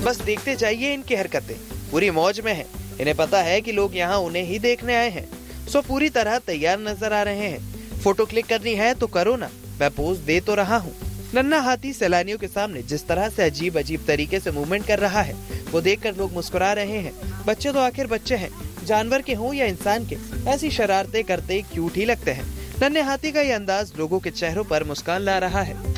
बस देखते जाइए इनकी हरकतें, पूरी मौज में हैं। इन्हें पता है कि लोग यहाँ उन्हें ही देखने आए हैं, सो पूरी तरह तैयार नजर आ रहे हैं। फोटो क्लिक करनी है तो करो ना, मैं पोज दे तो रहा हूँ। नन्हा हाथी सैलानियों के सामने जिस तरह से अजीब अजीब तरीके से मूवमेंट कर रहा है, वो देखकर लोग मुस्कुरा रहे हैं। बच्चे तो आखिर बच्चे हैं, जानवर के हों या इंसान के, ऐसी शरारतें करते क्यूट ही लगते हैं। नन्हे हाथी का ये अंदाज लोगों के चेहरों पर मुस्कान ला रहा है।